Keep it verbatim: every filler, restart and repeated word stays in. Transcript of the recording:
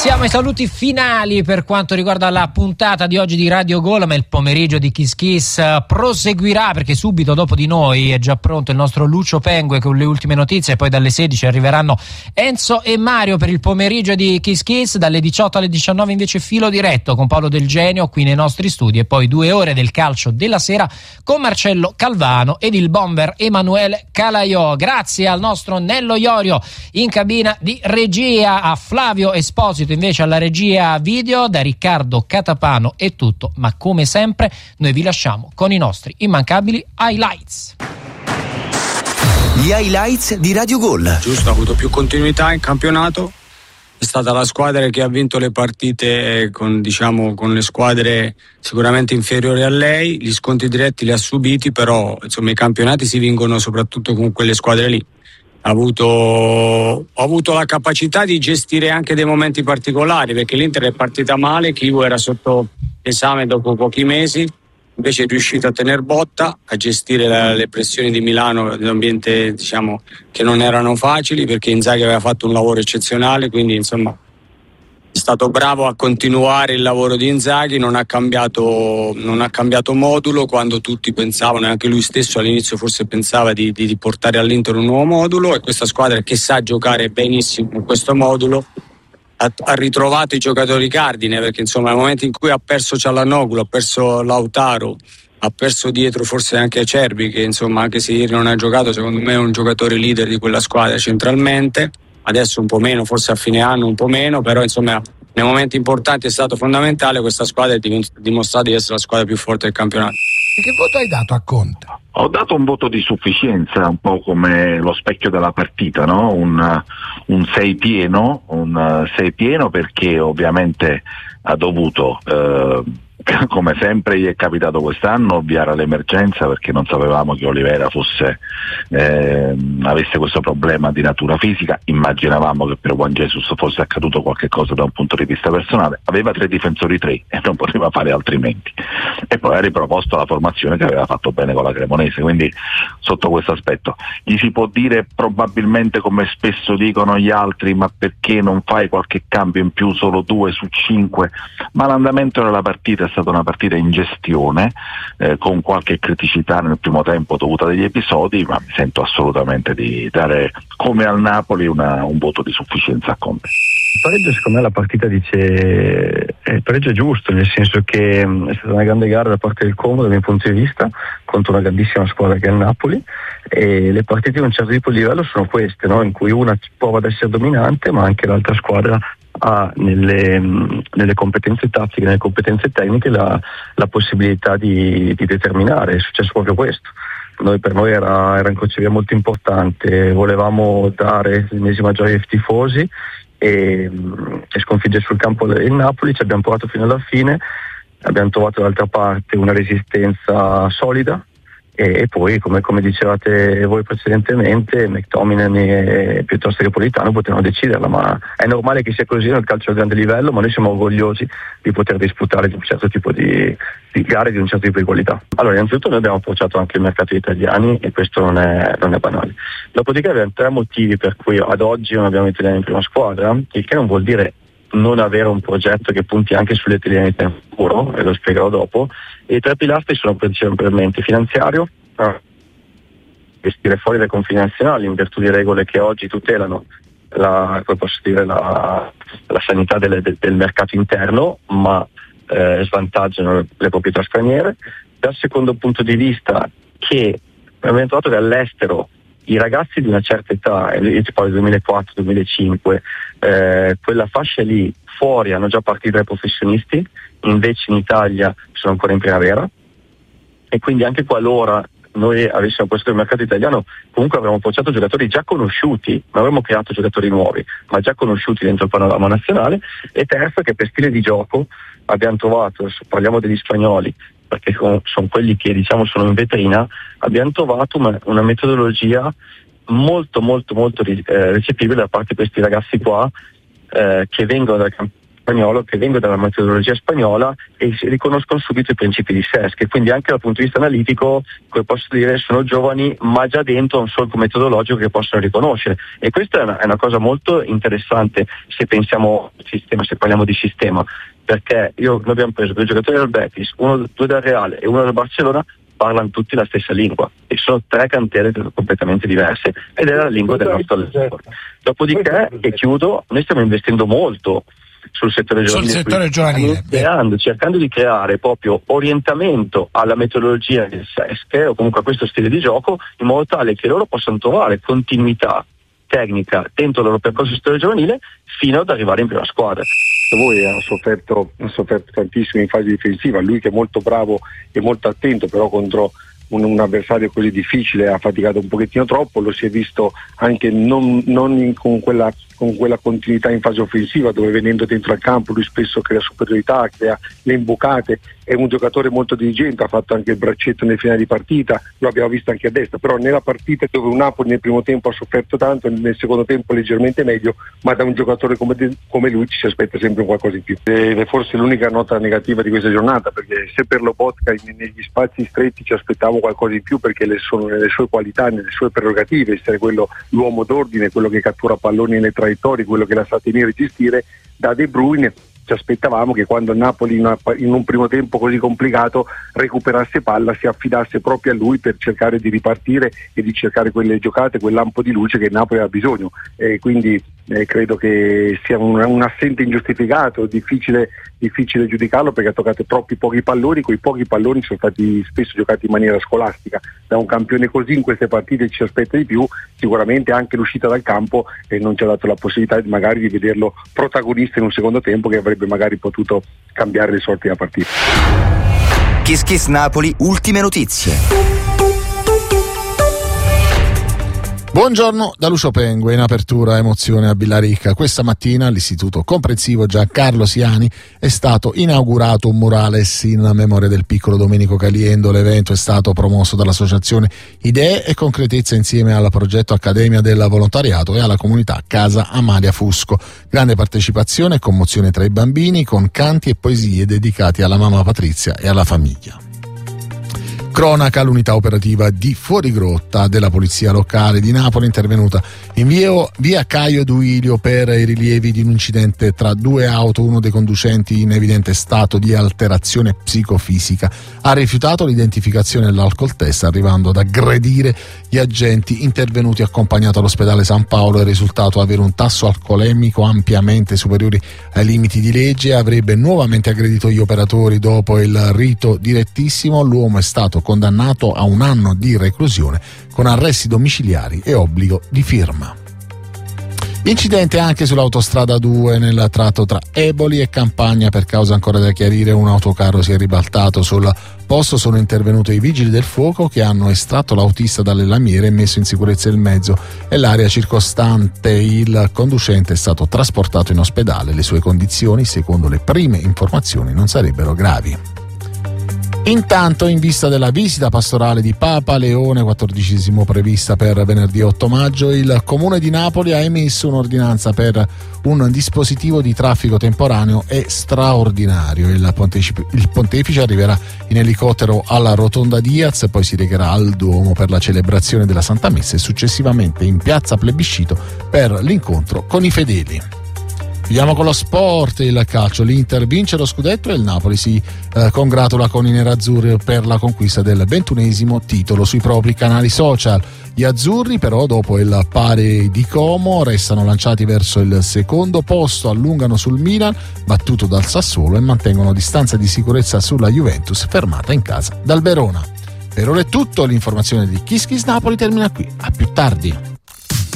Siamo ai saluti finali per quanto riguarda la puntata di oggi di Radio Gol, ma il pomeriggio di Kiss Kiss proseguirà, perché subito dopo di noi è già pronto il nostro Lucio Pengue con le ultime notizie, e poi dalle sedici arriveranno Enzo e Mario per il pomeriggio di Kiss Kiss, dalle diciotto alle diciannove invece filo diretto con Paolo Del Genio qui nei nostri studi, e poi due ore del calcio della sera con Marcello Calvano ed il bomber Emanuele Calaiò. Grazie al nostro Nello Iorio in cabina di regia, a Flavio Esposito invece alla regia video, da Riccardo Catapano è tutto, ma come sempre noi vi lasciamo con i nostri immancabili highlights. Gli highlights di Radio Gol. Giusto, ha avuto più continuità in campionato, è stata la squadra che ha vinto le partite con, diciamo, con le squadre sicuramente inferiori a lei, gli scontri diretti li ha subiti, però insomma i campionati si vincono soprattutto con quelle squadre lì. Ha avuto, ho avuto la capacità di gestire anche dei momenti particolari, perché l'Inter è partita male, Chivo era sotto esame dopo pochi mesi, invece è riuscito a tener botta, a gestire la, le pressioni di Milano, l'ambiente diciamo che non erano facili, perché Inzaghi aveva fatto un lavoro eccezionale, quindi insomma è stato bravo a continuare il lavoro di Inzaghi, non ha cambiato, non ha cambiato modulo quando tutti pensavano, e anche lui stesso all'inizio forse pensava di, di, di portare all'Inter un nuovo modulo, e questa squadra che sa giocare benissimo in questo modulo ha, ha ritrovato i giocatori cardine, perché insomma nel momento in cui ha perso Cialanoglu, ha perso Lautaro, ha perso dietro forse anche Acerbi, che insomma anche se ieri non ha giocato secondo me è un giocatore leader di quella squadra centralmente, adesso un po' meno, forse a fine anno un po' meno, però insomma nei momenti importanti è stato fondamentale. Questa squadra ha dimostrato di essere la squadra più forte del campionato. E che voto hai dato a Conte? Ho dato un voto di sufficienza, un po' come lo specchio della partita, no? Un, un sei pieno, un sei pieno perché ovviamente ha dovuto, eh, come sempre gli è capitato quest'anno, ovviare l'emergenza, perché non sapevamo che Olivera fosse eh, avesse questo problema di natura fisica, immaginavamo che per Juan Jesus fosse accaduto qualche cosa da un punto di vista personale, aveva tre difensori tre e non poteva fare altrimenti, e poi ha riproposto la formazione che aveva fatto bene con la Cremonese, quindi sotto questo aspetto gli si può dire probabilmente, come spesso dicono gli altri, ma perché non fai qualche cambio in più, solo due su cinque, ma l'andamento della partita è stata una partita in gestione, eh, con qualche criticità nel primo tempo dovuta dagli episodi, ma mi sento assolutamente di dare, come al Napoli, una, un voto di sufficienza a Conte. Il pareggio, secondo me, la partita dice eh, il pareggio è giusto, nel senso che mh, è stata una grande gara da parte del Como dal mio punto di vista contro una grandissima squadra che è il Napoli, e le partite di un certo tipo di livello sono queste, no? In cui una prova ad essere dominante ma anche l'altra squadra ha nelle, nelle competenze tattiche, nelle competenze tecniche la, la possibilità di, di determinare. È successo proprio questo. Noi, per noi era, era un crocevia molto importante, volevamo dare l'ennesima gioia ai tifosi e, e sconfiggere sul campo il Napoli. Ci abbiamo provato fino alla fine, abbiamo trovato dall'altra parte una resistenza solida, e, e poi come, come dicevate voi precedentemente, McTominay e piuttosto che Politano potevano deciderla, ma è normale che sia così nel calcio a grande livello, ma noi siamo orgogliosi di poter disputare di un certo tipo di, di gare di un certo tipo di qualità. Allora, innanzitutto noi abbiamo approcciato anche il mercato italiani, e questo non è, non è banale. Dopodiché abbiamo tre motivi per cui ad oggi non abbiamo italiani in prima squadra, il che non vuol dire non avere un progetto che punti anche sulle italianità in futuro, e lo spiegherò dopo. E i tre pilastri sono principalmente finanziario, eh, gestire fuori dai confini nazionali in virtù di regole che oggi tutelano la, come posso dire, la, la sanità delle, del, del mercato interno, ma eh, svantaggiano le proprietà straniere. Dal secondo punto di vista, che abbiamo trovato che all'estero i ragazzi di una certa età, io ti parlo del duemilaquattro duemilacinque, eh, quella fascia lì fuori hanno già partito dai professionisti, invece in Italia sono ancora in primavera, e quindi anche qualora noi avessimo questo mercato italiano, comunque avremmo approcciato giocatori già conosciuti, non avremmo creato giocatori nuovi, ma già conosciuti dentro il panorama nazionale. E terzo, che per stile di gioco abbiamo trovato, adesso parliamo degli spagnoli, perché sono quelli che diciamo sono in vetrina, abbiamo trovato una, una metodologia molto molto molto eh, recepibile da parte di questi ragazzi qua, eh, che vengono dal, spagnolo, che vengono dalla metodologia spagnola e si riconoscono subito i principi di S E S, che quindi anche dal punto di vista analitico, come posso dire, sono giovani ma già dentro un solco metodologico che possono riconoscere, e questa è una, è una cosa molto interessante se pensiamo al sistema, se parliamo di sistema, perché io, noi abbiamo preso due giocatori del Betis, uno due del Real e uno del Barcellona, parlano tutti la stessa lingua e sono tre cantiere completamente diverse ed è la lingua del nostro allenatore. Dopodiché, e chiudo, noi stiamo investendo molto sul settore giovanile, sul settore giovanile creando, cercando di creare proprio orientamento alla metodologia del S E S C o comunque a questo stile di gioco, in modo tale che loro possano trovare continuità tecnica dentro il loro percorso di settore giovanile fino ad arrivare in prima squadra. Voi hanno sofferto, hanno sofferto tantissimo in fase difensiva, lui che è molto bravo e molto attento, però contro un, un avversario così difficile ha faticato un pochettino troppo, lo si è visto anche non, non in, con, quella, con quella continuità in fase offensiva, dove venendo dentro al campo lui spesso crea superiorità, crea le imbucate, è un giocatore molto dirigente, ha fatto anche il braccetto nel finale di partita, lo abbiamo visto anche a destra, però nella partita dove un Napoli nel primo tempo ha sofferto tanto, nel secondo tempo leggermente meglio, ma da un giocatore come, de, come lui ci si aspetta sempre qualcosa in più. È forse l'unica nota negativa di questa giornata, perché se per Lobotka negli spazi stretti ci aspettavo qualcosa in più, perché le sono nelle sue qualità, nelle sue prerogative, essere quello l'uomo d'ordine, quello che cattura palloni nelle traiettorie, quello che la sa tenere e gestire, da De Bruyne ci aspettavamo che quando il Napoli in, una, in un primo tempo così complicato recuperasse palla, si affidasse proprio a lui per cercare di ripartire e di cercare quelle giocate, quel lampo di luce che il Napoli ha bisogno, e quindi eh, credo che sia un, un assente ingiustificato, difficile, difficile giudicarlo, perché ha toccato troppi pochi palloni, quei pochi palloni sono stati spesso giocati in maniera scolastica. Da un campione così in queste partite ci si aspetta di più, sicuramente anche l'uscita dal campo eh, non ci ha dato la possibilità di, magari di vederlo protagonista in un secondo tempo che avrebbe magari potuto cambiare le sorti della partita. Kiss Kiss Napoli, ultime notizie. Buongiorno da Lucio Pengue, in apertura emozione a Villaricca. Questa mattina all'Istituto Comprensivo Giancarlo Siani è stato inaugurato un murales in memoria del piccolo Domenico Caliendo. L'evento è stato promosso dall'associazione Idee e Concretezza insieme al progetto Accademia del Volontariato e alla comunità Casa Amalia Fusco. Grande partecipazione e commozione tra i bambini, con canti e poesie dedicati alla mamma Patrizia e alla famiglia. Cronaca, l'unità operativa di Fuorigrotta della Polizia Locale di Napoli intervenuta in via, via Caio Duilio per i rilievi di un incidente tra due auto. Uno dei conducenti in evidente stato di alterazione psicofisica ha rifiutato l'identificazione dell'alcol test, arrivando ad aggredire gli agenti intervenuti. Accompagnato all'ospedale San Paolo, è risultato avere un tasso alcolemico ampiamente superiore ai limiti di legge e avrebbe nuovamente aggredito gli operatori. Dopo il rito direttissimo, l'uomo è stato condannato a un anno di reclusione con arresti domiciliari e obbligo di firma. Incidente anche sull'autostrada due nel tratto tra Eboli e Campagna. Per causa ancora da chiarire, un autocarro si è ribaltato sul posto. Sono intervenuti i vigili del fuoco che hanno estratto l'autista dalle lamiere e messo in sicurezza il mezzo e l'area circostante. Il conducente è stato trasportato in ospedale. Le sue condizioni, secondo le prime informazioni, non sarebbero gravi. Intanto, in vista della visita pastorale di Papa Leone quattordicesimo prevista per venerdì otto maggio, il Comune di Napoli ha emesso un'ordinanza per un dispositivo di traffico temporaneo e straordinario. Il pontefice, il pontefice arriverà in elicottero alla Rotonda Diaz, poi si recherà al Duomo per la celebrazione della Santa Messa e successivamente in piazza Plebiscito per l'incontro con i fedeli. Andiamo con lo sport, il calcio. L'Inter vince lo scudetto e il Napoli si eh, congratula con i nerazzurri per la conquista del ventunesimo titolo sui propri canali social. Gli azzurri però, dopo il pari di Como, restano lanciati verso il secondo posto, allungano sul Milan battuto dal Sassuolo e mantengono distanza di sicurezza sulla Juventus fermata in casa dal Verona. Per ora è tutto, l'informazione di Kiss Kiss Napoli termina qui, a più tardi.